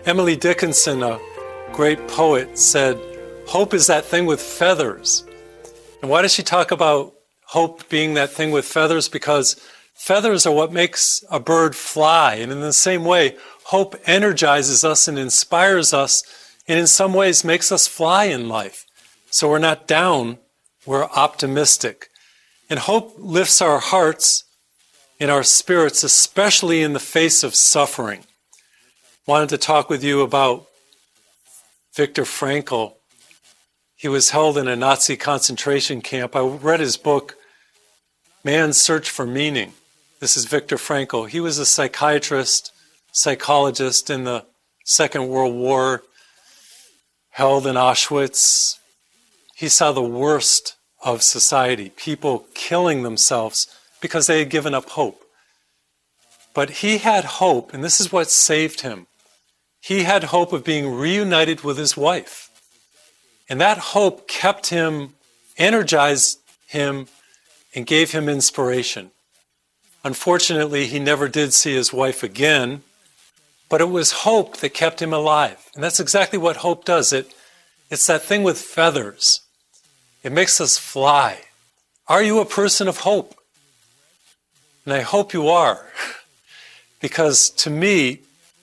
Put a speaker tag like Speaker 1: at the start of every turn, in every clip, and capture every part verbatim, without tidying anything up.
Speaker 1: Emily Dickinson, a great poet, said, hope is that thing with feathers. And why does she talk about hope being that thing with feathers? Because feathers are what makes a bird fly. And in the same way, hope energizes us and inspires us, and in some ways makes us fly in life. So we're not down, we're optimistic. And hope lifts our hearts and our spirits, especially in the face of suffering. Wanted to talk with you about Viktor Frankl. He was held in a Nazi concentration camp. I read his book, Man's Search for Meaning. This is Viktor Frankl. He was a psychiatrist, psychologist in the Second World War, held in Auschwitz. He saw the worst of society, people killing themselves because they had given up hope. But he had hope, and this is what saved him. He had hope of being reunited with his wife. And that hope kept him, energized him, and gave him inspiration. Unfortunately, he never did see his wife again, but it was hope that kept him alive. And that's exactly what hope does. It, it's that thing with feathers. It makes us fly. Are you a person of hope? And I hope you are. Because to me,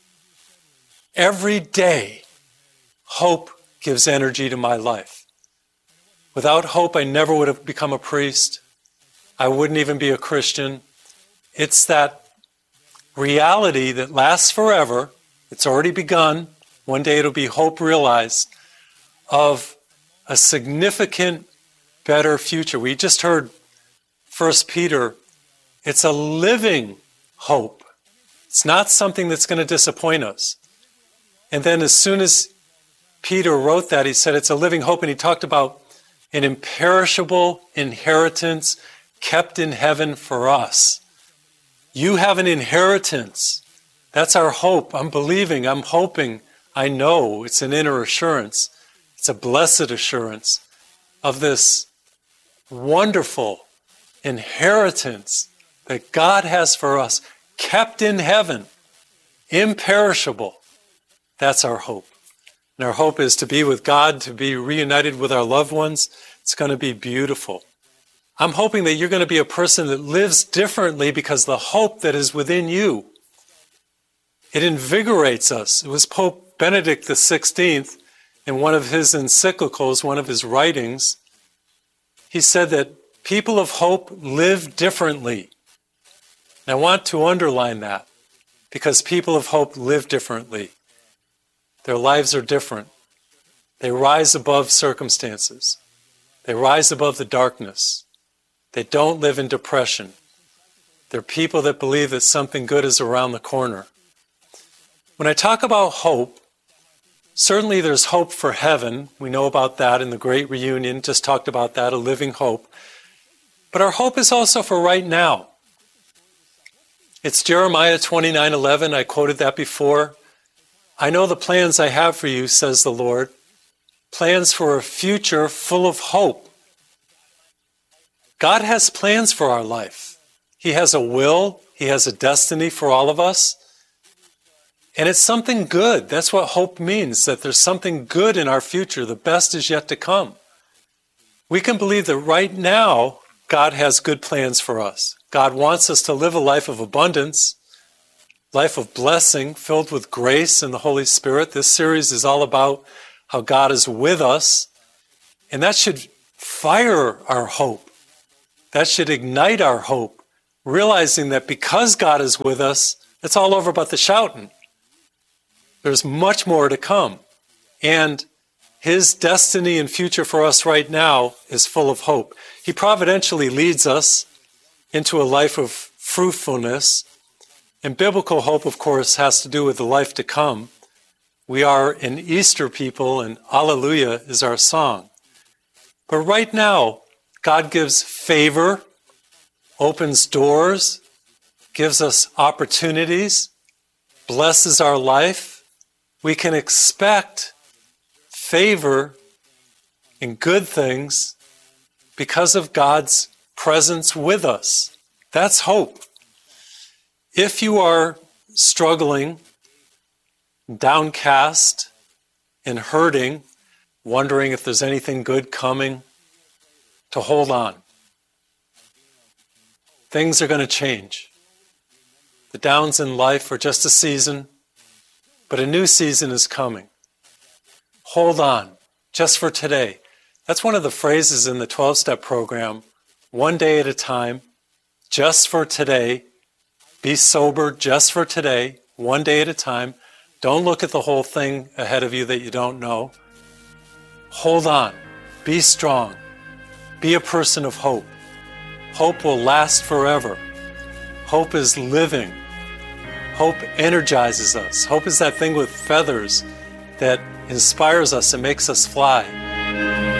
Speaker 1: every day, hope gives energy to my life. Without hope, I never would have become a priest. I wouldn't even be a Christian. It's that reality that lasts forever. It's already begun. One day it'll be hope realized of a significant, better future. We just heard First Peter. It's a living hope. It's not something that's going to disappoint us. And then as soon as Peter wrote that, he said it's a living hope, and he talked about an imperishable inheritance kept in heaven for us. You have an inheritance. That's our hope. I'm believing, I'm hoping, I know. It's an inner assurance. It's a blessed assurance of this wonderful inheritance that God has for us, kept in heaven, imperishable. That's our hope. And our hope is to be with God, to be reunited with our loved ones. It's going to be beautiful. I'm hoping that you're going to be a person that lives differently because the hope that is within you, it invigorates us. It was Pope Benedict the sixteenth, in one of his encyclicals, one of his writings, he said that people of hope live differently. And I want to underline that, because people of hope live differently. Their lives are different. They rise above circumstances. They rise above the darkness. They don't live in depression. They're people that believe that something good is around the corner. When I talk about hope, certainly there's hope for heaven. We know about that in the Great Reunion, just talked about that, a living hope. But our hope is also for right now. It's Jeremiah twenty-nine eleven. I quoted that before. I know the plans I have for you, says the Lord, plans for a future full of hope. God has plans for our life. He has a will. He has a destiny for all of us. And it's something good. That's what hope means, that there's something good in our future. The best is yet to come. We can believe that right now, God has good plans for us. God wants us to live a life of abundance, life of blessing, filled with grace and the Holy Spirit. This series is all about how God is with us, and that should fire our hope. That should ignite our hope, realizing that because God is with us, it's all over but the shouting. There's much more to come. And His destiny and future for us right now is full of hope. He providentially leads us into a life of fruitfulness. And biblical hope, of course, has to do with the life to come. We are an Easter people, and Alleluia is our song. But right now, God gives favor, opens doors, gives us opportunities, blesses our life. We can expect favor and good things because of God's presence with us. That's hope. If you are struggling downcast and hurting, wondering if there's anything good coming, to hold on. Things are going to change. The downs in life are just a season, but a new season is coming. Hold on, just for today. That's one of the phrases in the twelve-step program. One day at a time, just for today. Be sober just for today, one day at a time. Don't look at the whole thing ahead of you that you don't know. Hold on. Be strong. Be a person of hope. Hope will last forever. Hope is living. Hope energizes us. Hope is that thing with feathers that inspires us and makes us fly.